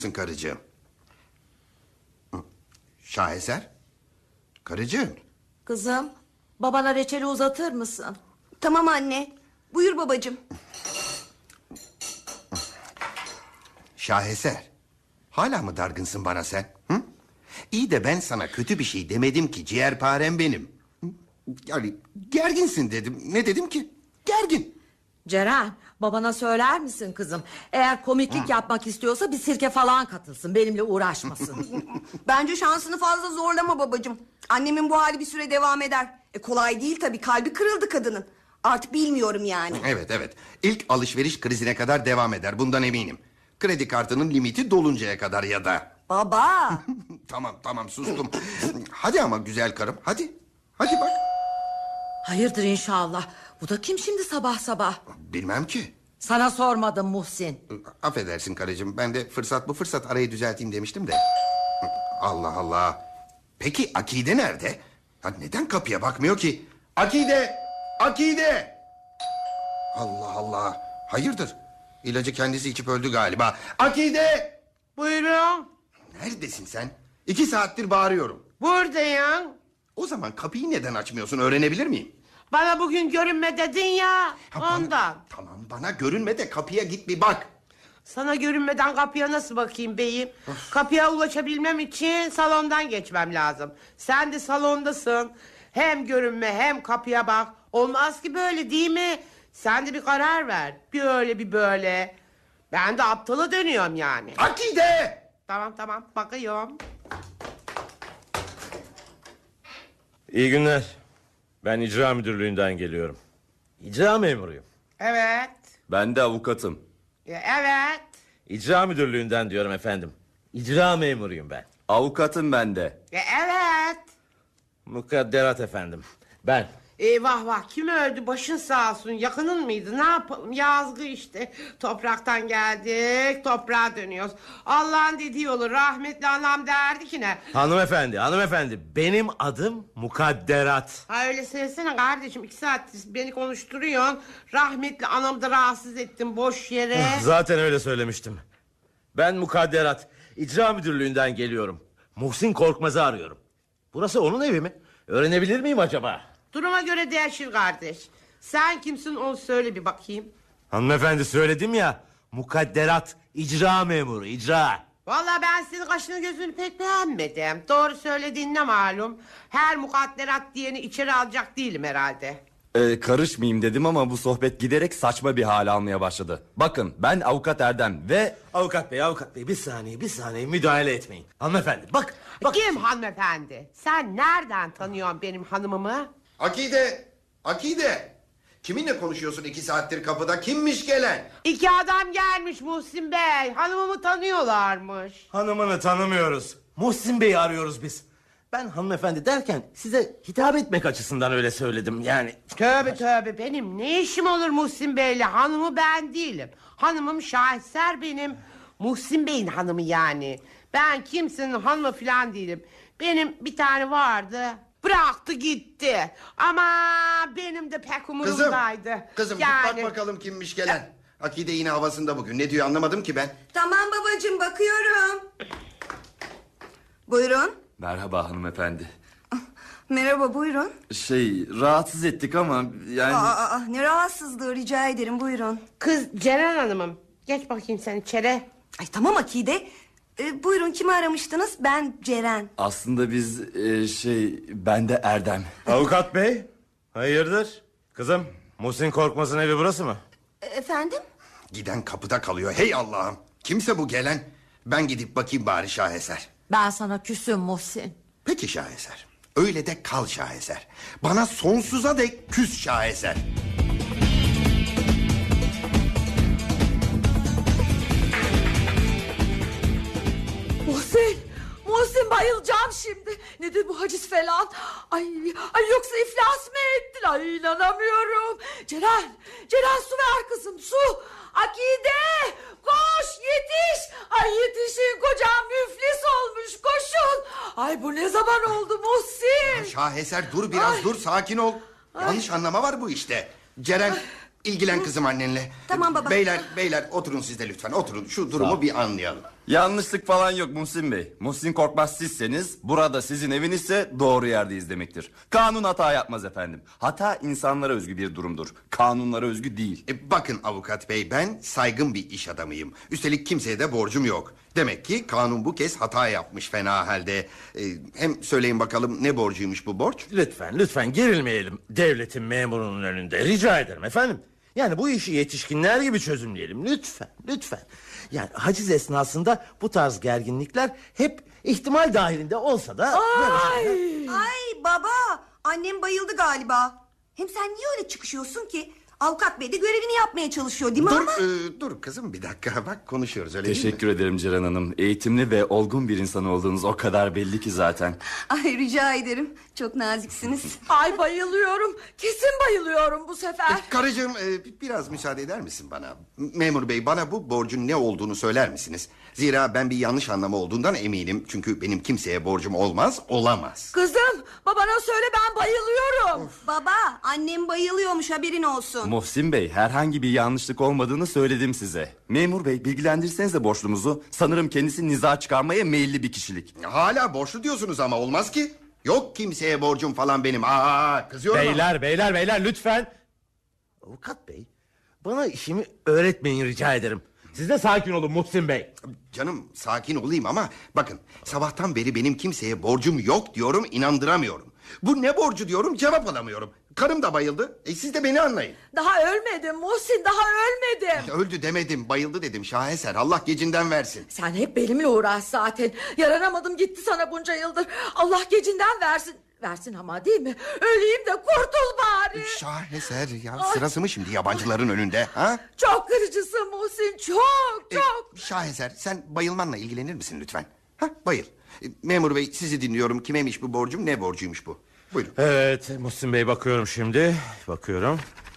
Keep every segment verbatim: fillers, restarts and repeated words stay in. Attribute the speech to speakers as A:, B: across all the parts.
A: Karıcığım. Şaheser. Karıcığım.
B: Kızım, babana reçeli uzatır mısın?
C: Tamam anne. Buyur babacığım.
A: Şaheser. Hala mı dargınsın bana sen? Hı? İyi de ben sana kötü bir şey demedim ki, ciğerparem benim. Yani gerginsin dedim. Ne dedim ki? Gergin.
B: Ceren, babana söyler misin kızım? Eğer komiklik Hı. yapmak istiyorsa bir sirke falan katılsın, benimle uğraşmasın.
C: Bence şansını fazla zorlama babacığım. Annemin bu hali bir süre devam eder. E kolay değil tabii, kalbi kırıldı kadının. Artık bilmiyorum yani.
A: Evet evet. İlk alışveriş krizine kadar devam eder, bundan eminim. Kredi kartının limiti doluncaya kadar ya da.
C: Baba.
A: Tamam tamam, sustum. Hadi ama güzel karım, hadi. Hadi bak.
B: Hayırdır inşallah. Bu da kim şimdi sabah sabah?
A: Bilmem ki.
B: Sana sormadım Muhsin.
A: Affedersin karıcığım, ben de fırsat bu fırsat arayı düzelteyim demiştim de. Allah Allah. Peki Akide nerede? Ha, neden kapıya bakmıyor ki? Akide! Akide! Allah Allah. Hayırdır? İlacı kendisi içip öldü galiba. Akide!
D: Buyurun.
A: Neredesin sen? İki saattir bağırıyorum.
D: Buradayım.
A: O zaman kapıyı neden açmıyorsun, öğrenebilir miyim?
D: Bana bugün görünme dedin ya.
A: Ha, bana-
D: ondan.
A: Tamam, bana görünme de kapıya git bir bak.
D: Sana görünmeden kapıya nasıl bakayım beyim? Kapıya ulaşabilmem için salondan geçmem lazım. Sen de salondasın. Hem görünme hem kapıya bak. Olmaz ki böyle, değil mi? Sen de bir karar ver. Bir öyle bir böyle. Ben de aptala dönüyorum yani.
A: Akide!
D: Tamam tamam, bakıyorum.
E: İyi günler. Ben icra müdürlüğünden geliyorum. İcra memuruyum.
D: Evet.
F: Ben de avukatım.
D: Ya, evet.
E: İcra müdürlüğünden diyorum efendim. İcra memuruyum ben.
F: Avukatım ben de.
D: Ya, evet.
E: Mukadderat efendim. Ben.
D: Eyvah vah, kim öldü, başın sağ olsun. Yakının mıydı, ne yapalım, yazgı işte. Topraktan geldik, toprağa dönüyoruz. Allah'ın dediği olur. Rahmetli anam derdi ki ne?
E: Hanımefendi, hanımefendi. Benim adım Mukadderat.
D: Ha öyle söylesene kardeşim, iki saattir beni konuşturuyorsun. Rahmetli anamı da rahatsız ettim boş yere.
E: Zaten öyle söylemiştim. Ben Mukadderat. İcra müdürlüğünden geliyorum. Muhsin Korkmaz'ı arıyorum. Burası onun evi mi? Öğrenebilir miyim acaba?
D: Duruma göre değişir kardeş. Sen kimsin, onu söyle bir bakayım.
E: Hanımefendi, söyledim ya. Mukadderat, icra memuru, icra.
D: Vallahi ben senin kaşını gözünü pek beğenmedim. Doğru söylediğin ne malum. Her mukadderat diyeni içeri alacak değilim herhalde.
F: Ee, karışmayayım dedim ama bu sohbet giderek saçma bir hal almaya başladı. Bakın, ben avukat Erdem ve...
E: Avukat bey, avukat bey, bir saniye, bir saniye müdahale etmeyin. Hanımefendi, bak, bak.
D: Kim hanımefendi? Sen nereden tanıyorsun benim hanımımı?
A: Akide! Akide! Kiminle konuşuyorsun iki saattir kapıda? Kimmiş gelen?
D: İki adam gelmiş Muhsin Bey. Hanımımı tanıyorlarmış.
E: Hanımını tanımıyoruz. Muhsin Bey'i arıyoruz biz. Ben hanımefendi derken size hitap etmek açısından öyle söyledim yani.
D: Tövbe tövbe, benim ne işim olur Muhsin Bey'le? Hanımı ben değilim. Hanımım Şaheser benim. Muhsin Bey'in hanımı yani. Ben kimsenin hanımı falan değilim. Benim bir tane vardı, bıraktı gitti. Ama benim de pek umurumdaydı.
A: Kızım, kızım
D: yani...
A: git bak bakalım kimmiş gelen. Akide yine havasında bugün. Ne diyor anlamadım ki ben.
C: Tamam babacığım, bakıyorum. Buyurun.
F: Merhaba hanımefendi.
C: Merhaba, buyurun.
F: Şey, rahatsız ettik ama yani...
C: Aa, aa, ne rahatsızlığı, rica ederim, buyurun.
D: Kız Ceren Hanım'ım, geç bakayım sen içeri.
C: Ay tamam Akide. Ee, buyurun, kimi aramıştınız? Ben Ceren.
F: Aslında biz e, şey, ben de Erdem.
E: Avukat bey, hayırdır? Kızım, Muhsin Korkmaz'ın evi burası mı?
C: E, efendim?
A: Giden kapıda kalıyor. Hey Allah'ım. Kimse bu gelen? Ben gidip bakayım bari Şaheser.
B: Ben sana küsüm Muhsin.
A: Peki Şaheser. Öyle de kal Şaheser. Bana sonsuza dek küs Şaheser.
B: Muhsin, Muhsin bayılacağım şimdi. Nedir bu haciz falan? Ay, ay yoksa iflas mı ettin? Ay inanamıyorum. Ceren, Ceren su ver kızım, su. Akide, koş yetiş. Ay yetişin, kocam müflis olmuş, koşun. Ay bu ne zaman oldu Muhsin?
A: Şaheser dur biraz,
B: Ay.
A: dur, sakin ol.
B: Ay.
A: Yanlış anlama var bu işte. Ceren, ilgilen kızım annenle.
C: Tamam baba.
A: Beyler, beyler oturun siz de lütfen, oturun. Şu durumu bir anlayalım.
F: Yanlışlık falan yok Muhsin Bey. Muhsin Korkmaz sizseniz, burada sizin evinizse doğru yerdeyiz demektir. Kanun hata yapmaz efendim. Hata insanlara özgü bir durumdur. Kanunlara özgü değil.
A: E, bakın avukat bey, ben saygın bir iş adamıyım. Üstelik kimseye de borcum yok. Demek ki kanun bu kez hata yapmış fena halde. E, hem söyleyin bakalım, ne borcuymuş bu borç?
E: Lütfen lütfen gerilmeyelim devletin memurunun önünde, rica ederim efendim. Yani bu işi yetişkinler gibi çözümleyelim lütfen lütfen. Yani haciz esnasında bu tarz gerginlikler hep ihtimal dahilinde olsa da...
B: Ay.
C: Ay baba, annem bayıldı galiba. Hem sen niye öyle çıkışıyorsun ki? Avukat bey de görevini yapmaya çalışıyor değil mi
A: Dur,
C: ama?
A: e, dur kızım bir dakika, bak konuşuyoruz öyle değil mi?
F: Teşekkür ederim Ceren Hanım. Eğitimli ve olgun bir insan olduğunuz o kadar belli ki zaten.
C: Ay rica ederim. Çok naziksiniz.
B: Ay bayılıyorum. Kesin bayılıyorum bu sefer.
A: E, karıcığım, e, biraz müsaade eder misin bana? Memur bey, bana bu borcun ne olduğunu söyler misiniz? Zira ben bir yanlış anlama olduğundan eminim. Çünkü benim kimseye borcum olmaz, olamaz.
B: Kızım, babana söyle, ben bayılıyorum.
C: Baba, annem bayılıyormuş, haberin olsun.
F: Muhsin Bey, herhangi bir yanlışlık olmadığını söyledim size. Memur Bey, bilgilendirirsenize borçlumuzu. Sanırım kendisi niza çıkarmaya meyilli bir kişilik.
A: Hala borçlu diyorsunuz ama olmaz ki. Yok kimseye borcum falan benim. Aa, kızıyorum ama.
E: Beyler beyler beyler lütfen. Avukat bey, bana işimi öğretmeyin rica ederim. Siz de sakin olun Muhsin Bey.
A: Canım sakin olayım ama bakın, sabahtan beri benim kimseye borcum yok diyorum, inandıramıyorum. Bu ne borcu diyorum, cevap alamıyorum. Karım da bayıldı. E siz de beni anlayın.
B: Daha ölmedim Muhsin, daha ölmedim.
A: Öldü demedim, bayıldı dedim Şaheser. Allah gecinden versin.
B: Sen hep benimle uğraş zaten. Yaranamadım gitti sana bunca yıldır. Allah gecinden versin. Versin ama, değil mi? Öleyim de kurtul bari.
A: Şaheser ya, sırası mı şimdi yabancıların önünde? Ha?
B: Çok kırıcısın Muhsin, çok
A: E,
B: çok.
A: Şaheser, sen bayılmanla ilgilenir misin lütfen? Ha, bayıl. E, memur bey, sizi dinliyorum. Kimeymiş bu borcum, ne borcuymuş bu? Buyurun.
E: Evet Muhsin Bey, bakıyorum şimdi. Bakıyorum.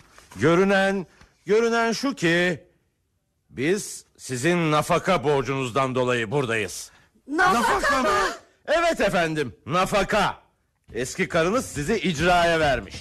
E: Görünen, görünen şu ki... biz sizin nafaka borcunuzdan dolayı buradayız.
B: Nafaka mı?
E: Evet efendim, nafaka. Eski karınız sizi icraya vermiş.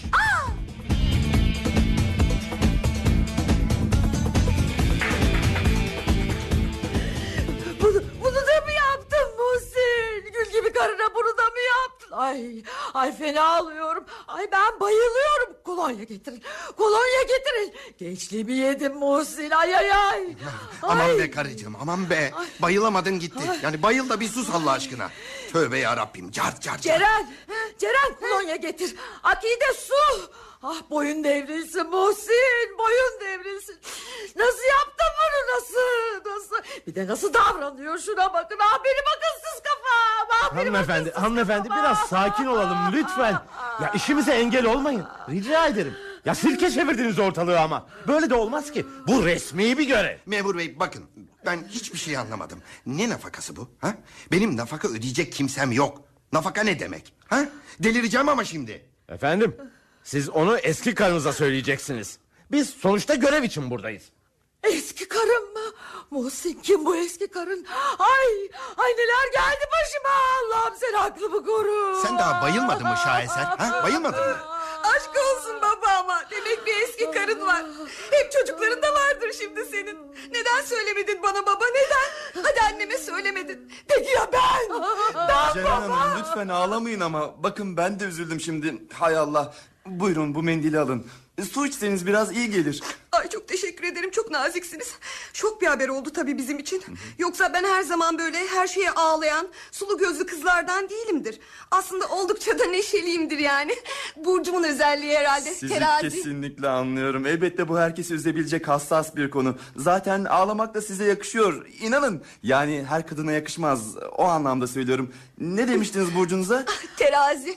B: Bunu, bunu da mı yaptın Muhsin? Gül gibi karına bunu da mı yaptın? Ay, ay fena alıyorum. Ay ben bayılıyorum. Kolonya getirin. Kolonya getirin. Gençliğimi yedim Muhsin. Ay ay ay.
A: Aman
B: Ay.
A: be karıcığım, aman be. Bayılamadın gitti. Yani bayıl da bir sus Allah aşkına. Tövbe yarabbim. Cart cart.
B: Ceren, Ceren kolonya getir. Akide su. Ah boyun devrilsin Muhsin, boyun devrilsin. Nasıl yaptın bunu, nasıl, nasıl? Bir de nasıl davranıyor, şuna bakın. Ah benim akılsız kafam. Ah benim
E: Hanımefendi,
B: akılsız
E: hanımefendi
B: kafam.
E: biraz sakin olalım lütfen. Ya işimize engel olmayın. Rica ederim. Ya sirke çevirdiniz ortalığı ama. Böyle de olmaz ki. Bu resmi bir görev.
A: Memur bey bakın, ben hiçbir şey anlamadım. Ne nafakası bu? Ha? Benim nafaka ödeyecek kimsem yok. Nafaka ne demek? Ha? Delireceğim ama şimdi.
E: Efendim, siz onu eski karınıza söyleyeceksiniz. Biz sonuçta görev için buradayız.
B: Eski karım mı? Muhsin kim bu eski karın? Ay, ay neler geldi başıma. Allah'ım sen aklımı koru.
A: Sen daha bayılmadın mı Şaheser? Ha? Bayılmadın mı?
C: Aşk olsun baba ama. Demek bir eski karın var. Hep çocukların da vardır şimdi senin. Neden söylemedin bana baba, neden? Hadi anneme söylemedin.
B: Peki ya ben? Ben
F: Ceren
B: baba.
F: Hanım, lütfen ağlamayın ama. Bakın ben de üzüldüm şimdi. Hay Allah. Buyurun bu mendili alın. Su içseniz biraz iyi gelir.
C: Ay çok teşekkür ederim, çok naziksiniz. Şok bir haber oldu tabii bizim için. Yoksa ben her zaman böyle her şeye ağlayan sulu gözlü kızlardan değilimdir. Aslında oldukça da neşeliyimdir yani. Burcumun özelliği herhalde.
F: Sizi
C: Terazi.
F: kesinlikle anlıyorum. Elbette bu herkesi üzebilecek hassas bir konu. Zaten ağlamak da size yakışıyor. İnanın. Yani her kadına yakışmaz. O anlamda söylüyorum. Ne demiştiniz burcunuza?
C: Terazi.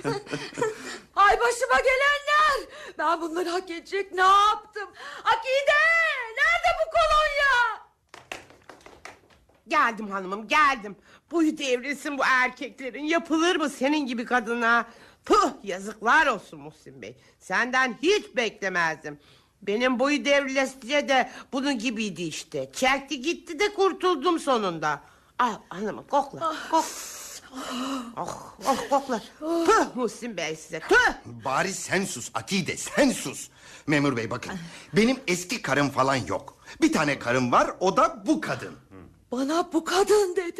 B: Ay başıma gelenler. Ben bunları hak edecek ne yaptım? Akide, nerede bu kolonya?
D: Geldim hanımım, geldim. Boyu devrilsin bu erkeklerin. Yapılır mı senin gibi kadına? Puh, yazıklar olsun Muhsin Bey. Senden hiç beklemezdim. Benim boyu devrilesice de bunun gibiydi işte. Çekti gitti de kurtuldum sonunda. Al hanımım, kokla, kokla. Oh, oh kokla. Puh Muhsin Bey size, puh.
A: Bari sen sus Akide, sen sus. Memur bey bakın, benim eski karım falan yok. Bir tane karım var, o da bu kadın.
B: bana bu kadın dedi.